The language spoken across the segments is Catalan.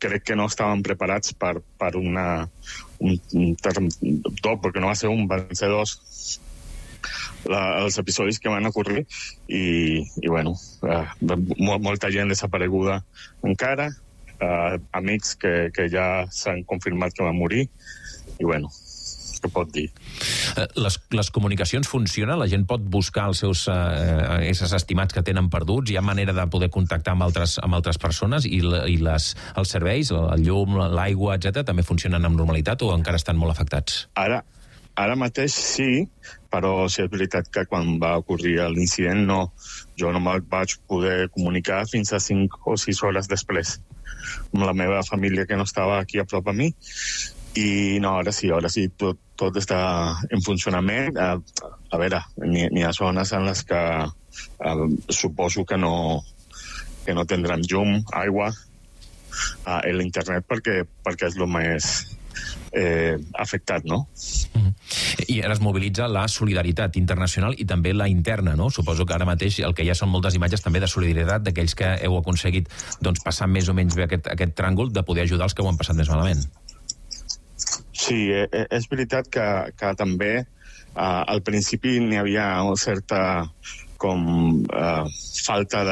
crec que no estaven preparats per un terremoto, perquè no va ser un, van ser dos els episodis que van ocorrir i bueno, molta gent desapareguda encara, amics que ja s'han confirmat que van morir i bueno, què pot dir? Les comunicacions funcionen? La gent pot buscar els seus éssers estimats que tenen perduts? Hi ha manera de poder contactar amb altres persones i els serveis, el llum, l'aigua, etc., també funcionen amb normalitat o encara estan molt afectats? Ara mateix sí, però sí és veritat que quan va ocorrir l'incident jo no me'l vaig poder comunicar fins a 5 o 6 hores després amb la meva família que no estava aquí a prop a mi i no, ara sí tot està en funcionament. A veure, n'hi ha zones en les que suposo que no tindran llum, aigua, l'internet perquè és el més afectat, no? I ara es mobilitza la solidaritat internacional i també la interna, no? Suposo que ara mateix el que hi ha són moltes imatges també de solidaritat d'aquells que heu aconseguit passar més o menys bé aquest tràngol, de poder ajudar els que ho han passat més malament. Sí, és veritat que també al principi n'hi havia una certa falta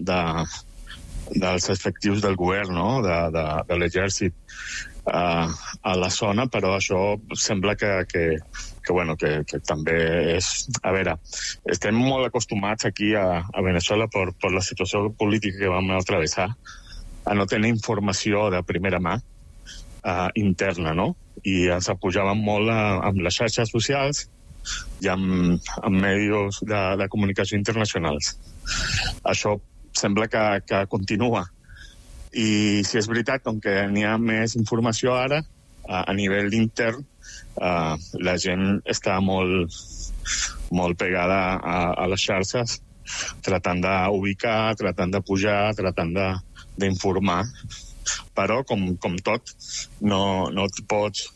dels efectius del govern, no? De l'exèrcit a la zona, però això sembla que també és... A veure, estem molt acostumats aquí a Venezuela per la situació política que vam travessar a no tenir informació de primera mà interna, no? I ens apujàvem molt amb les xarxes socials i amb medis de comunicació internacionals. Això sembla que continua. I si és veritat, com que n'hi ha més informació ara, a nivell intern, la gent està molt pegada a les xarxes, tratant d'ubicar, tratant de pujar, tratant d'informar. Però, com tot, no et pots,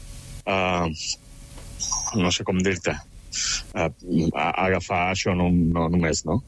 no sé com dir-te, agafar això només, no?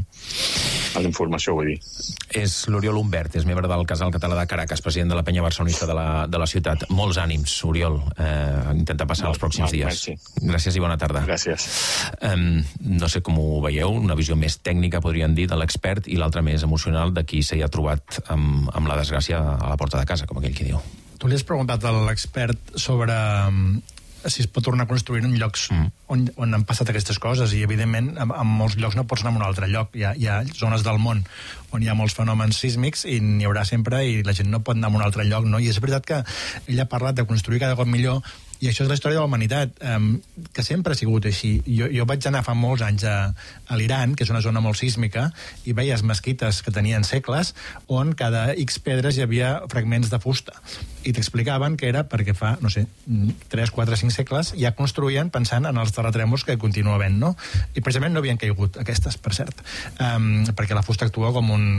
A la informació, vull dir. És l'Oriol Humbert, és membre del Casal Català de Caracas, president de la penya barcelonista de la ciutat. Molts ànims, Oriol, intentar passar els pròxims dies. Merci. Gràcies i bona tarda. Gràcies. No sé com ho veieu, una visió més tècnica, podríem dir, de l'expert, i l'altra més emocional de qui s'hi ha trobat amb la desgràcia a la porta de casa, com aquell que diu. Tu li has preguntat a l'expert sobre si es pot tornar a construir en llocs on han passat aquestes coses, i evidentment en molts llocs no pots anar a un altre lloc. Hi ha zones del món on hi ha molts fenòmens sísmics i n'hi haurà sempre, i la gent no pot anar a un altre lloc, no? I és veritat que ell ha parlat de construir cada cop millor, i això és la història de la humanitat, que sempre ha sigut així. Jo vaig anar fa molts anys a l'Iran, que és una zona molt sísmica, i veies mesquites que tenien segles on cada X pedres hi havia fragments de fusta, i t'explicaven que era perquè fa, no sé, 3, 4, 5 segles ja construïen pensant en els terratrèmols que continua havent, no? I precisament no havien caigut aquestes, per cert, perquè la fusta actua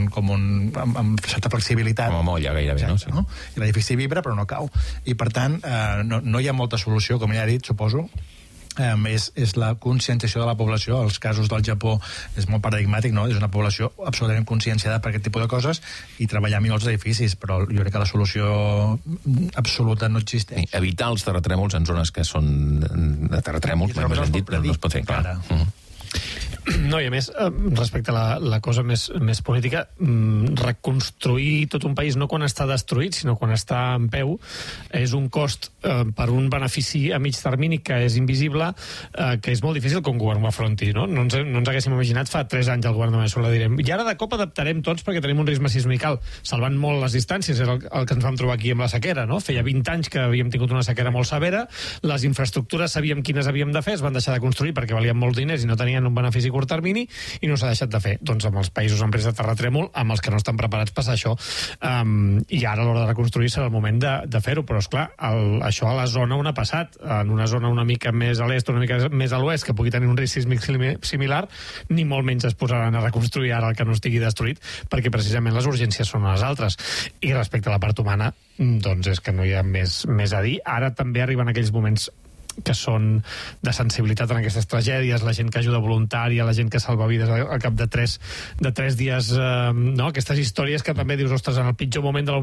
amb certa flexibilitat, com a molla gairebé. Exacte, no? I l'edifici vibra però no cau, i per tant no hi ha molta solució, com ja he dit, suposo. És la conscienciació de la població. Els casos del Japó és molt paradigmàtic, no? És una població absolutament conscienciada per aquest tipus de coses, i treballar millor els edificis, però jo crec que la solució absoluta no existeix. Evitar els terratrèmols en zones que són de terratrèmols, més ben dit, no es pot fer, clar. No, i a més, respecte a la cosa més política, reconstruir tot un país no quan està destruït, sinó quan està en peu, és un cost per un benefici a mig termini que és invisible, que és molt difícil que un govern ho afronti, no? No ens haguéssim imaginat fa 3 anys el govern de Venezuela, direm, i ara de cop adaptarem tots perquè tenim un risc sísmic alt, salvant molt les distàncies, és el que ens vam trobar aquí amb la sequera, no? Feia 20 anys que havíem tingut una sequera molt severa, les infraestructures sabíem quines havíem de fer, es van deixar de construir perquè valien molts diners i no tenien un benefici a curt termini, i no s'ha deixat de fer. Doncs amb els països en risc de terratrèmol, amb els que no estan preparats passa això, i ara a l'hora de reconstruir serà el moment de fer-ho, però esclar, això a la zona on ha passat, en una zona una mica més a l'est, una mica més a l'oest, que pugui tenir un risc sísmic similar, ni molt menys es posaran a reconstruir ara el que no estigui destruït, perquè precisament les urgències són les altres. I respecte a la part humana, doncs és que no hi ha més a dir. Ara també arriben aquells moments que són de sensibilitat en aquestes tragèdies, la gent que ajuda voluntària, la gent que salva vides al cap de 3 dies, no? Aquestes històries que també dius, ostres, en el pitjor moment de la